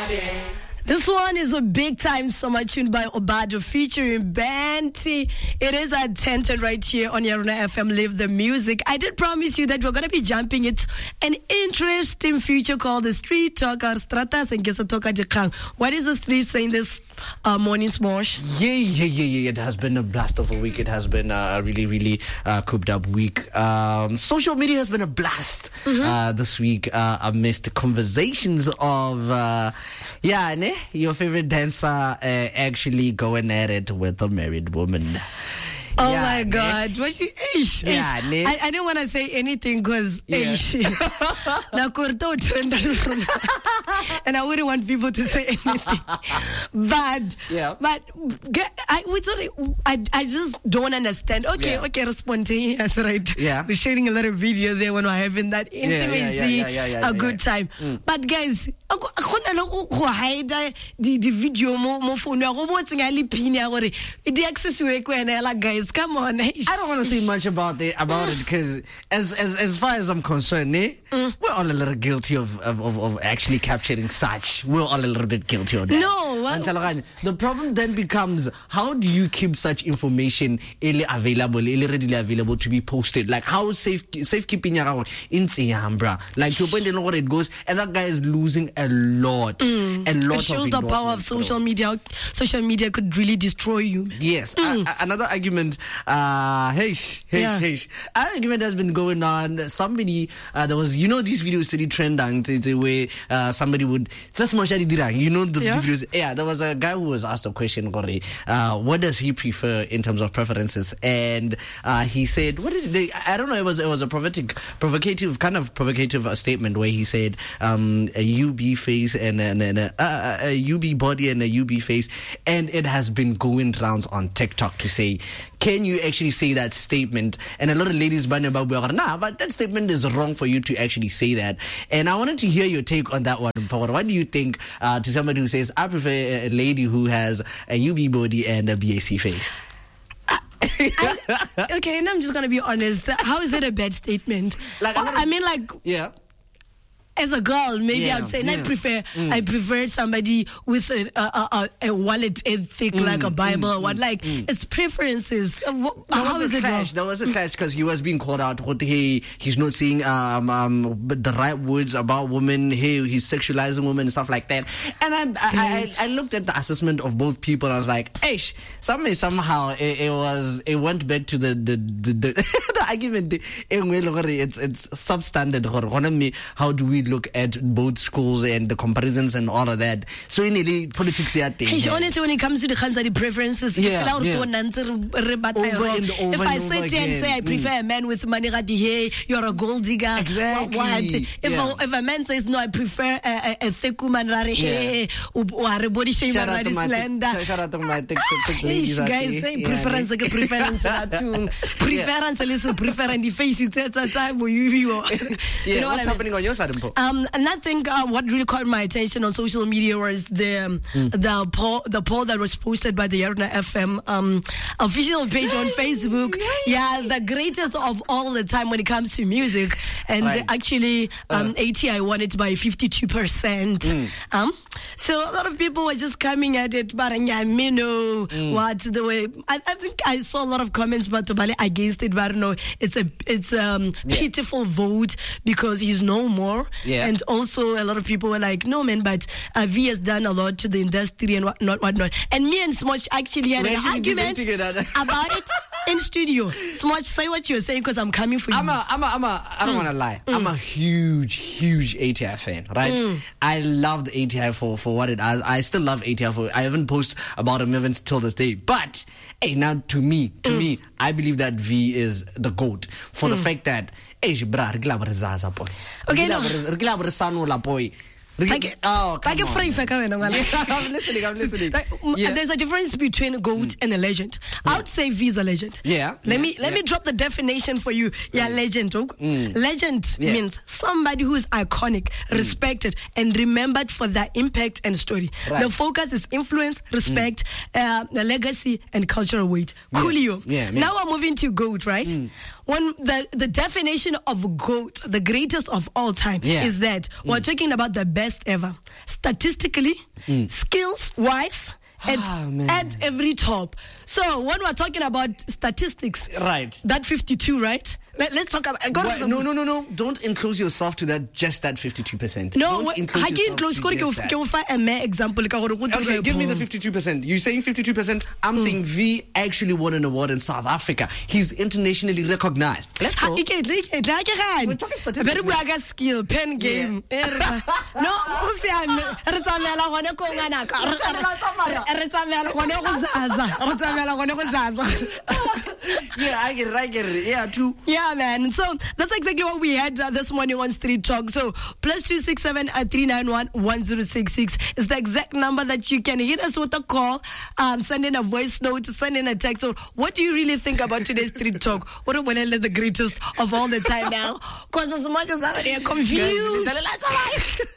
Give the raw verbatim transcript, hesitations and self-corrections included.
This one is a big time summer tune by Obado featuring Banty. It is at ten ten right here on Yaruna F M. Live the music. I did promise you that we're going to be jumping into an interesting feature called the Street Talker. Stratas and Gesatoka Dekang. What is the street saying this uh, morning, Smosh? Yeah, yeah, yeah, yeah. It has been a blast of a week. It has been a really, really uh, cooped up week. Um, social media has been a blast mm-hmm. uh, this week uh, amidst conversations of, uh, yeah, ne? Your favorite dancer uh, actually going at it with a married woman. Oh yeah, my God! Nick. What you? Ish, yeah, ish. Nick. I, I didn't want to say anything because yeah. na kurto trend, and I wouldn't want people to say anything. But yeah, but I we sorry, I I just don't understand. Okay, yeah. okay, responding. That's right. Yeah, we're sharing a lot of video there when we're having that intimacy, yeah, yeah, yeah, yeah, yeah, a yeah, good yeah. time. Mm. But guys, I go hide the the video mo mo phone. I go watching ali pin ya gore the access we go and guys. Come on. I don't want to say much about it about it because as as as far as I'm concerned, eh, mm. we're all a little guilty of, of, of, of actually capturing such. We're all a little bit guilty of that. No. Well, the problem then becomes, how do you keep such information available, readily available to be posted? Like how safe safekeeping in Siambra. Like to a point in what it goes, and that guy is losing a lot. Mm. A lot. It shows of the power of social bro. media. Social media could really destroy you. Man. Yes. Mm. A- another argument. Uh, hey, hey, yeah. hey. Argument has been going on. Somebody, uh, there was, you know, these videos really trending. It's a way uh, somebody would just you know the yeah. videos. Yeah, there was a guy who was asked a question. Uh, what does he prefer in terms of preferences? And uh, he said, what did they? I don't know. It was it was a provocative, provocative kind of provocative uh, statement where he said um, a U B face and, and, and a, a, a U B body and a U B face, and it has been going rounds on TikTok to say, can you actually say that statement? And a lot of ladies banning about nah, but that statement is wrong for you to actually say that. And I wanted to hear your take on that one. What do you think uh, to somebody who says, I prefer a lady who has a U B body and a B A C face? I, okay, and I'm just gonna be honest. How is it a bad statement? Like, oh, I mean, like, yeah. As a girl, maybe yeah, I'd say, and yeah. I prefer, mm. I prefer somebody with a a, a, a wallet thick mm, like a Bible. Mm, or what mm, like mm. it's preferences. Uh, wh- there how was is a it? clash. There was a clash because he was being called out. Hey, he's not saying um um the right words about women. Hey, he's sexualizing women and stuff like that. And I I, I, I looked at the assessment of both people. And I was like, hey, somehow somehow it, it was it went back to the the the, the, the argument. It's it's substandard. How do we look at both schools and the comparisons and all of that? So in the politics, yeah, hey, honestly, when it comes to the Khansari preferences, yeah, yeah. Over and over if and I sit here and say I prefer mm. a man with money, hey, you're a gold digger. Exactly. What? If, yeah. a, if a man says no, I prefer a, a, a thick woman, hey, or a body shape, that is slender. Shout out to my TikTok ladies. Guys, say preference, like a preference, preference, a little preference, and the face it's at a time where you, you yeah. know What's what happening on your side, Mpo? Um, and I think uh, what really caught my attention on social media was the um, mm. the poll the poll that was posted by the Yaruna F M um, official page on Facebook. Yeah, the greatest of all the time when it comes to music, and right. actually um, uh. A T I won it by fifty-two percent. Mm. Um, so a lot of people were just coming at it, but yeah, me know mm. what the way. I, I think I saw a lot of comments, but against it, but no, it's a it's a um, yeah. pitiful vote because he's no more. Yeah. And also a lot of people were like, no man, but uh, V has done a lot to the industry and whatnot, whatnot. And me and Smosh actually had We're an actually argument about it in studio. Smosh, say what you're saying because I'm coming for you. I'm a, I'm a, I'm a, I don't mm. want to lie. Mm. I'm a huge, huge A T I fan, right? Mm. I loved A T I for, for what it is. I still love A T I for, I haven't posted about him even till this day. But, hey, now to me, to mm. me, I believe that V is the GOAT for mm. the fact that, hey, bra, okay, no. Like, oh, like a frame fact. I'm listening, I'm listening. Like, yeah. There's a difference between a GOAT mm. and a legend. Yeah. I would say V is a legend. Yeah. Let yeah. me let yeah. me drop the definition for you. Yeah, mm. legend. Mm. Legend yeah. means somebody who is iconic, mm. respected, and remembered for their impact and story. Right. The focus is influence, respect, mm. uh, legacy, and cultural weight. Yeah. Coolio. Yeah, now we're moving to GOAT, right? Mm. When the, the definition of GOAT, the greatest of all time, yeah. is that mm. we're talking about the best best ever. Statistically, mm. skills-wise, and oh, at every top. So when we're talking about statistics, right? That fifty-two, right? Let, let's talk about. Well, no, no, no, no! Don't enclose yourself to that. Just that fifty-two percent. No, don't enclose yourself to just that. Example. Okay, give me the fifty-two percent. You're saying fifty-two percent. I'm mm. saying V actually won an award in South Africa. He's internationally recognized. Let's go. We're talking statistics. Very skill, pen game. Yeah. No, yeah, I get it, I get it. Yeah, too. Yeah, man. So that's exactly what we had uh, this morning on Street Talk. So plus two six seven uh, three nine one one zero six six is the exact number that you can hit us with a call, um, send in a voice note, send in a text. So what do you really think about today's Street Talk? What do you the greatest of all the time now? Because as much as I'm confused.